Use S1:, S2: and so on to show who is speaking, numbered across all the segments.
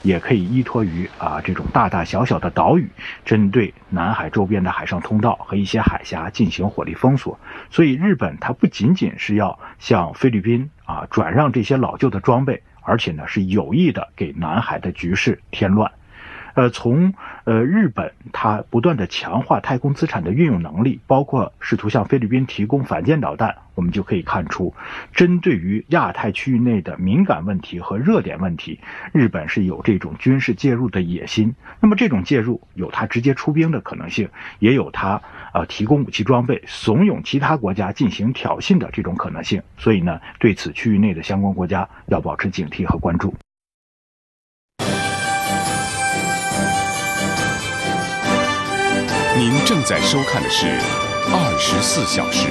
S1: 也可以依托于这种大大小小的岛屿，针对南海周边的海上通道和一些海峡进行火力封锁。所以日本它不仅仅是要向菲律宾转让这些老旧的装备，而且呢是有意的给南海的局势添乱。从日本它不断的强化太空资产的运用能力，包括试图向菲律宾提供反舰导弹，我们就可以看出，针对于亚太区域内的敏感问题和热点问题，日本是有这种军事介入的野心。那么这种介入有它直接出兵的可能性，也有它提供武器装备，怂恿其他国家进行挑衅的这种可能性。所以呢，对此区域内的相关国家要保持警惕和关注。
S2: 您正在收看的是24小时。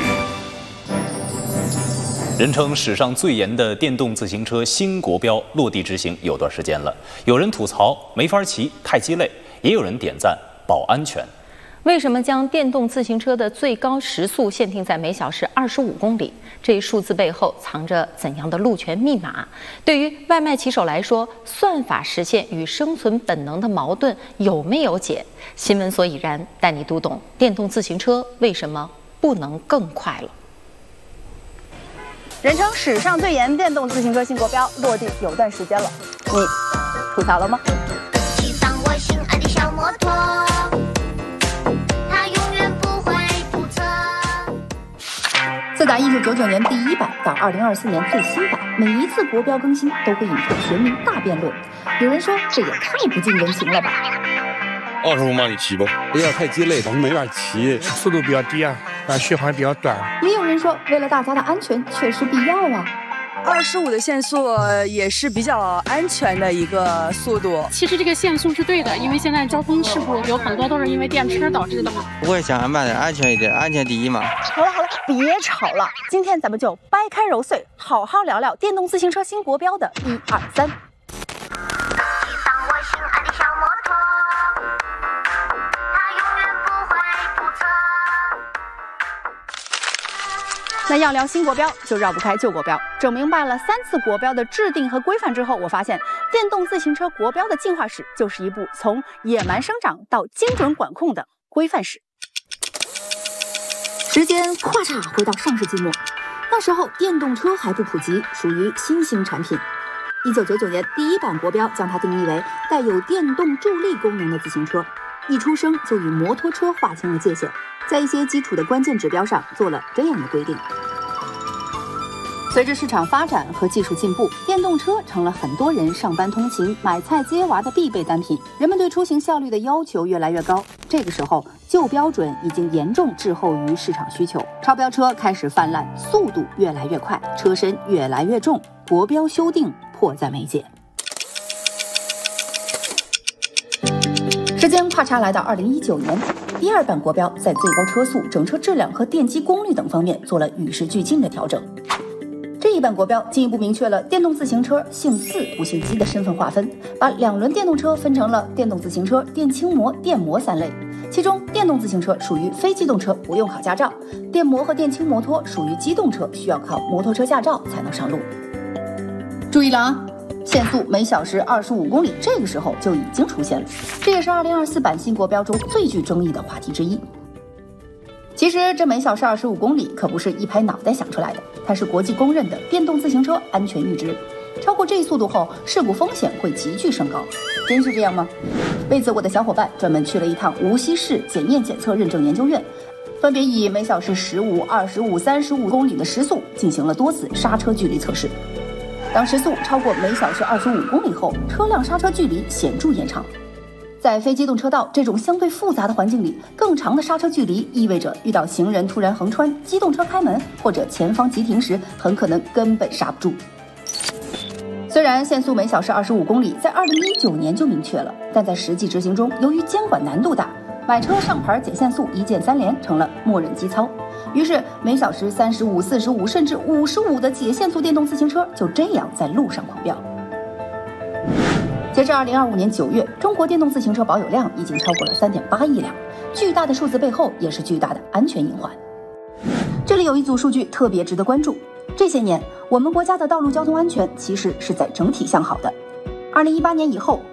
S3: 人称史上最严的电动自行车新国标落地执行有段时间了，有人吐槽没法骑，太鸡肋，也有人点赞保安全。
S4: 为什么将电动自行车的最高时速限定在每小时25公里？这一数字背后藏着怎样的路权密码？对于外卖骑手来说，算法实现与生存本能的矛盾有没有解？新闻所以然，带你读懂电动自行车为什么不能更快了。
S5: 人称史上最严电动自行车新国标落地有段时间了，你吐槽了吗？
S6: 骑上我心爱的小摩托，它永远不会堵车。
S7: 自打1999年第一版到2024年最新版，每一次国标更新都会引发全民大辩论。有人说这也太不近人情了吧
S8: ，25码你骑不？
S9: 不要太鸡肋，咱们没法骑，
S10: 速度比较低啊，续航比较短。
S7: 也有人说，为了大家的安全，确实必要啊。
S5: 25的限速也是比较安全的一个速度。
S11: 其实这个限速是对的，因为现在交通事故有很多都是因为电车导致的嘛。
S12: 我也想安排点安全一点，安全第一嘛。
S5: 好了，别吵了，今天咱们就掰开揉碎，好好聊聊电动自行车新国标的1、2、3。那要聊新国标，就绕不开旧国标。整明白了3次国标的制定和规范之后，我发现电动自行车国标的进化史就是一部从野蛮生长到精准管控的规范史。
S7: 时间咔嚓回到上世纪末，那时候电动车还不普及，属于新兴产品。1999年第一版国标将它定义为带有电动助力功能的自行车，一出生就与摩托车划清了界限，在一些基础的关键指标上做了这样的规定。随着市场发展和技术进步，电动车成了很多人上班通勤、买菜接娃的必备单品。人们对出行效率的要求越来越高，这个时候旧标准已经严重滞后于市场需求，超标车开始泛滥，速度越来越快，车身越来越重，国标修订迫在眉睫。时间跨叉来到2019年，第二版国标在最高车速、整车质量和电机功率等方面做了与时俱进的调整。这一版国标进一步明确了电动自行车姓自不姓机的身份划分，把2轮电动车分成了电动自行车、电轻摩、电摩3类。其中，电动自行车属于非机动车，不用考驾照；电摩和电轻摩托属于机动车，需要考摩托车驾照才能上路。注意了啊！限速每小时25公里，这个时候就已经出现了，这也是2024版新国标中最具争议的话题之一。其实这每小时25公里可不是一拍脑袋想出来的，它是国际公认的电动自行车安全阈值。超过这一速度后，事故风险会急剧升高。真是这样吗？为此，我的小伙伴专门去了一趟无锡市检验检测认证研究院，分别以每小时15、25、35公里的时速进行了多次刹车距离测试。当时速超过每小时25公里后，车辆刹车距离显著延长。在非机动车道这种相对复杂的环境里，更长的刹车距离意味着遇到行人突然横穿、机动车开门或者前方急停时，很可能根本刹不住。虽然限速每小时25公里在2019年就明确了，但在实际执行中，由于监管难度大，买车上牌减限速一键3连成了默认基操。于是每小时35、45甚至55的解限速电动自行车就这样在路上狂飙。截至2025年9月，中国电动自行车保有量已经超过了3.8亿辆，巨大的数字背后也是巨大的安全隐患。这里有一组数据特别值得关注，这些年我们国家的道路交通安全其实是在整体向好的。2018年以后，